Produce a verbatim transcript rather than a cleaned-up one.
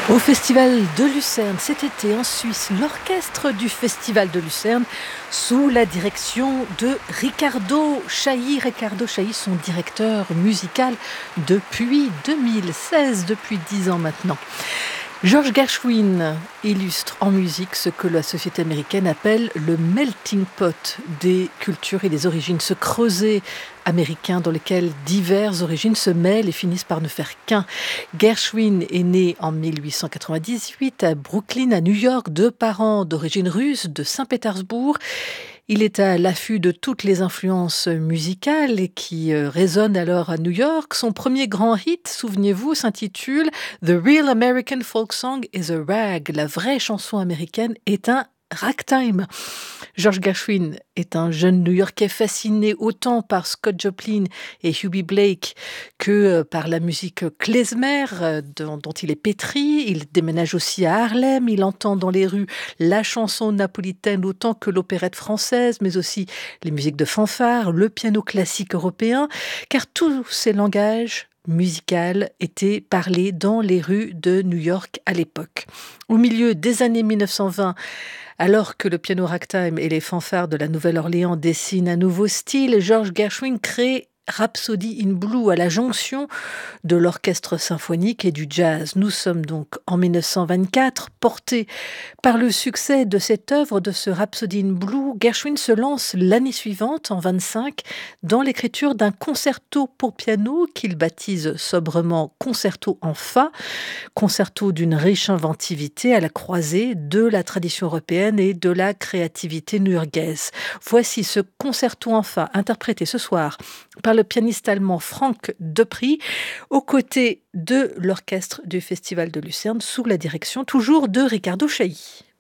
Au Festival de Lucerne, cet été en Suisse, l'orchestre du Festival de Lucerne, sous la direction de Riccardo Chailly. Riccardo Chailly, son directeur musical depuis deux mille seize, depuis dix ans maintenant. George Gershwin illustre en musique ce que la société américaine appelle le melting pot des cultures et des origines, ce creuset américain dans lequel diverses origines se mêlent et finissent par ne faire qu'un. Gershwin est né en mille huit cent quatre-vingt-dix-huit à Brooklyn, à New York, de parents d'origine russe de Saint-Pétersbourg. Il est à l'affût de toutes les influences musicales qui résonnent alors à New York. Son premier grand hit, souvenez-vous, s'intitule The Real American Folk Song is a Rag. La vraie chanson américaine est un ragtime. George Gershwin est un jeune New-Yorkais fasciné autant par Scott Joplin et Eubie Blake que par la musique klezmer dont, dont il est pétri. Il déménage aussi à Harlem. Il entend dans les rues la chanson napolitaine autant que l'opérette française, mais aussi les musiques de fanfare, le piano classique européen, car tous ces langages musicales étaient parlés dans les rues de New York à l'époque. Au milieu des années mille neuf cent vingt, alors que le piano ragtime et les fanfares de la Nouvelle-Orléans dessinent un nouveau style, George Gershwin crée Rhapsody in Blue à la jonction de l'orchestre symphonique et du jazz. Nous sommes donc en mille neuf cent vingt-quatre, portés par le succès de cette œuvre, de ce Rhapsody in Blue. Gershwin se lance l'année suivante, en vingt-cinq, dans l'écriture d'un concerto pour piano qu'il baptise sobrement Concerto en Fa, concerto d'une riche inventivité à la croisée de la tradition européenne et de la créativité new-yorkaise. Voici ce concerto en Fa, interprété ce soir par le pianiste allemand Frank Depri, aux côtés de l'orchestre du Festival de Lucerne, sous la direction toujours de Riccardo Chailly.